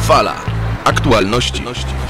Fala. Aktualności.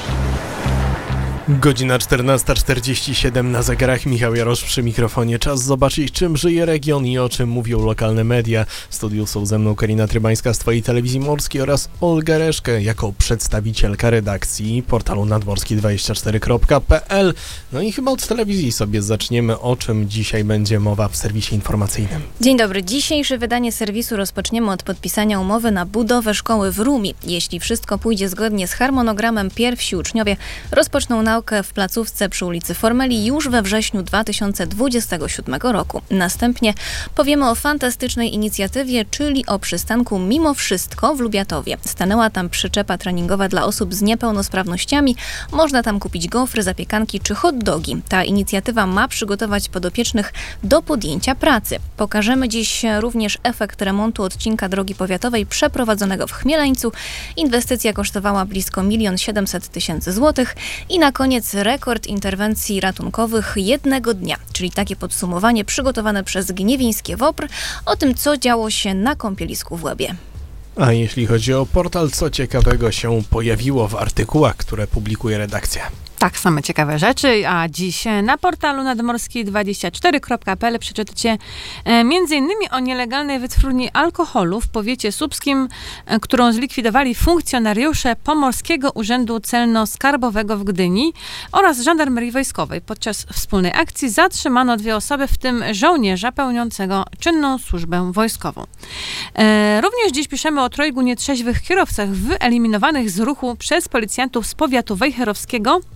Godzina 14:47 na zegarach. Michał Jarosz przy mikrofonie. Czas zobaczyć, czym żyje region i o czym mówią lokalne media. W studiu są ze mną Karina Trybańska z Twojej Telewizji Morskiej oraz Olga Reszkę jako przedstawicielka redakcji portalu nadmorski24.pl. No i chyba od telewizji sobie zaczniemy, o czym dzisiaj będzie mowa w serwisie informacyjnym. Dzień dobry. Dzisiejsze wydanie serwisu rozpoczniemy od podpisania umowy na budowę szkoły w Rumi. Jeśli wszystko pójdzie zgodnie z harmonogramem, pierwsi uczniowie rozpoczną naukę w placówce przy ulicy Formeli już we wrześniu 2027 roku. Następnie powiemy o fantastycznej inicjatywie, czyli o przystanku Mimo Wszystko w Lubiatowie. Stanęła tam przyczepa treningowa dla osób z niepełnosprawnościami. Można tam kupić gofry, zapiekanki czy hot dogi. Ta inicjatywa ma przygotować podopiecznych do podjęcia pracy. Pokażemy dziś również efekt remontu odcinka drogi powiatowej przeprowadzonego w Chmieleńcu. Inwestycja kosztowała blisko 1 700 000 złotych i na koniec rekord interwencji ratunkowych jednego dnia, czyli takie podsumowanie przygotowane przez Gniewińskie WOPR o tym, co działo się na kąpielisku w Łebie. A jeśli chodzi o portal, co ciekawego się pojawiło w artykułach, które publikuje redakcja? Tak, same ciekawe rzeczy, a dziś na portalu nadmorski24.pl przeczytacie m.in. o nielegalnej wytwórni alkoholu w powiecie słupskim, którą zlikwidowali funkcjonariusze Pomorskiego Urzędu Celno-Skarbowego w Gdyni oraz Żandarmerii Wojskowej. Podczas wspólnej akcji zatrzymano 2 osoby, w tym żołnierza pełniącego czynną służbę wojskową. Również dziś piszemy o 3 nietrzeźwych kierowcach wyeliminowanych z ruchu przez policjantów z powiatu wejherowskiego